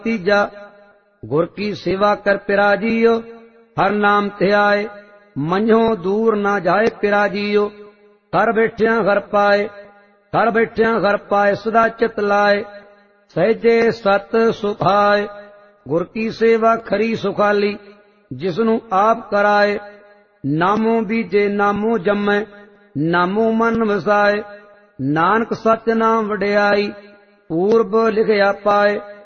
तीजा गुर की सेवा कर पिराजियो हर नाम ध्याए मन्यो दूर ना जाए पिराजियो घर बैठिया घर पाए सदा चित लाए सहजे सत सुखाए गुर की सेवा खरी सुखाली जिसनु आप कराए नामो बीजे नामो जम्मै नामो मन वसाए नानक सच नाम वडियाई पूर्व लिखया पाए